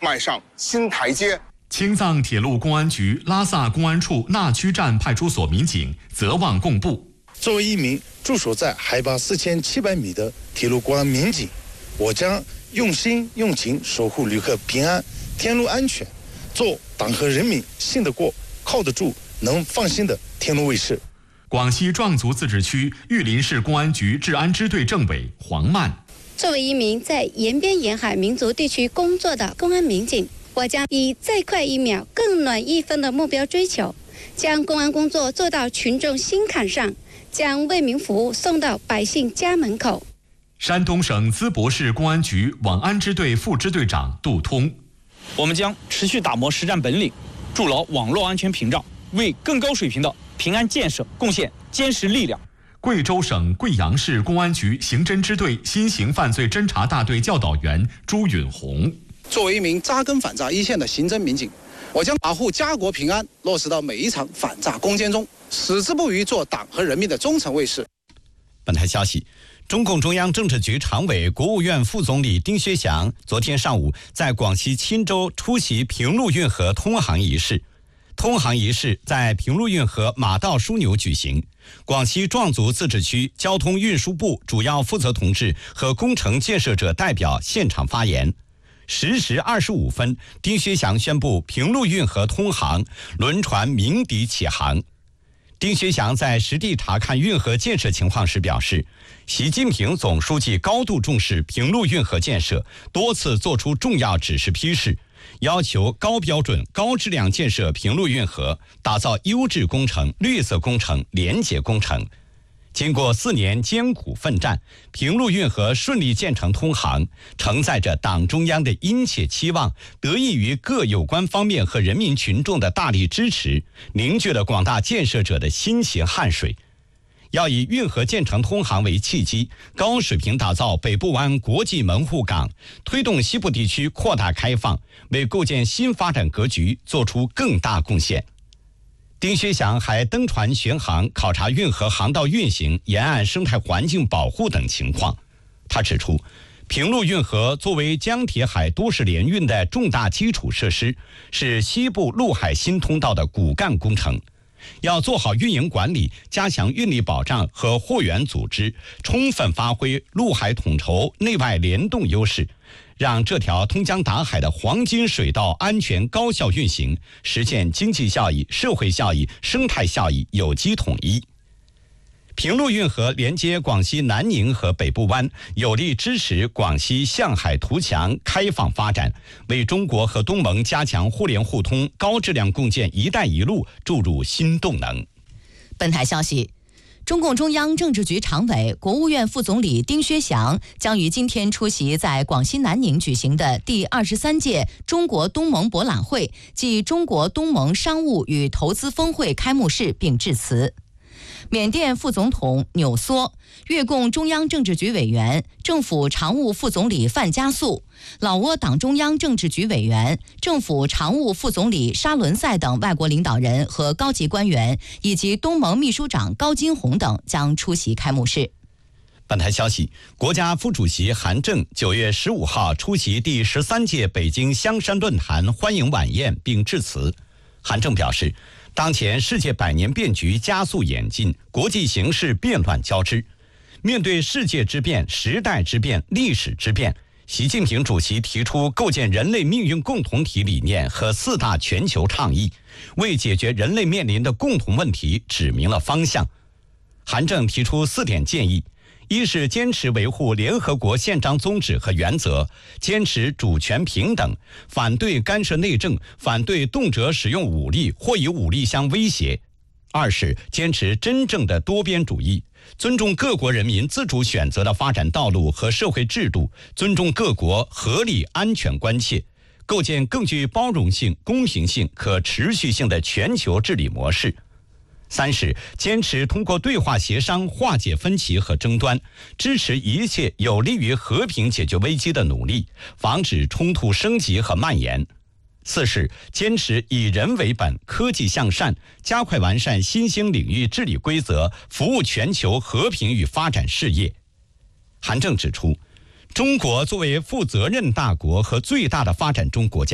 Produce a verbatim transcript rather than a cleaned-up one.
迈上新台阶。 青藏铁路公安局拉萨公安处纳区站派出所民警泽望贡布。 作为一名驻守在海拔四千七百米的铁路公安民警，我将用心用情守护旅客平安、天路安全，做党和人民信得过、靠得住、能放心的天路卫士。 广西壮族自治区玉林市公安局治安支队政委黄曼， 作为一名在沿边沿海民族地区工作的公安民警，我将以再快一秒更暖一分的目标追求，将公安工作做到群众心坎上，将为民服务送到百姓家门口。 山东省淄博市公安局网安支队副支队长杜通， 我们将持续打磨实战本领，筑牢网络安全屏障，为更高水平的平安建设贡献坚实力量。 贵州省贵阳市公安局刑侦支队新型犯罪侦查大队教导员朱允红， 作为一名扎根反诈一线的刑侦民警，我将保护家国平安落实到每一场反诈攻坚中，矢志不渝做党和人民的忠诚卫士。 本台消息，中共中央政治局常委、国务院副总理丁薛祥昨天上午在广西钦州出席平陆运河通航仪式。通航仪式在平陆运河马道枢纽举行，广西壮族自治区交通运输部主要负责同志和工程建设者代表现场发言。十时二十五分，丁薛祥宣布平陆运河通航，轮船鸣笛起航。丁薛祥在实地查看运河建设情况时表示，习近平总书记高度重视平陆运河建设，多次作出重要指示批示，要求高标准、高质量建设平陆运河，打造优质工程、绿色工程、廉洁工程。经过四年艰苦奋战，平陆运河顺利建成通航，承载着党中央的殷切期望，得益于各有关方面和人民群众的大力支持，凝聚了广大建设者的辛勤汗水。要以运河建成通航为契机，高水平打造北部湾国际门户港，推动西部地区扩大开放，为构建新发展格局做出更大贡献。丁薛祥还登船巡航，考察运河航道运行、沿岸生态环境保护等情况。他指出，平陆运河作为江铁海都市联运的重大基础设施，是西部陆海新通道的骨干工程。要做好运营管理，加强运力保障和货源组织，充分发挥陆海统筹、内外联动优势，让这条通江达海的黄金水道安全高效运行，实现经济效益、社会效益、生态效益有机统一。平陆运河连接广西南宁和北部湾，有力支持广西向海图强开放发展，为中国和东盟加强互联互通、高质量共建“一带一路”注入新动能。 本台消息，中共中央政治局常委、国务院副总理丁薛祥将于今天出席在广西南宁举行的第二十三届中国东盟博览会暨中国东盟商务与投资峰会开幕式并致辞。缅甸副总统纽梭、越共中央政治局委员、政府常务副总理范加素、老挝党中央政治局委员、政府常务副总理沙伦塞等外国领导人和高级官员，以及东盟秘书长高金红等将出席开幕式。 本台消息，国家副主席韩正九月十五号出席第十三届北京香山论坛欢迎晚宴并致辞。韩正表示，当前世界百年变局加速演进，国际形势变乱交织。面对世界之变、时代之变、历史之变，习近平主席提出构建人类命运共同体理念和四大全球倡议，为解决人类面临的共同问题指明了方向。韩正提出四点建议：一是坚持维护联合国宪章宗旨和原则，坚持主权平等，反对干涉内政，反对动辄使用武力或以武力相威胁；二是坚持真正的多边主义，尊重各国人民自主选择的发展道路和社会制度，尊重各国合理安全关切，构建更具包容性、公平性、可持续性的全球治理模式。三是坚持通过对话协商化解分歧和争端，支持一切有利于和平解决危机的努力，防止冲突升级和蔓延。四是坚持以人为本、科技向善，加快完善新兴领域治理规则，服务全球和平与发展事业。韩正指出，中国作为负责任大国和最大的发展中国家，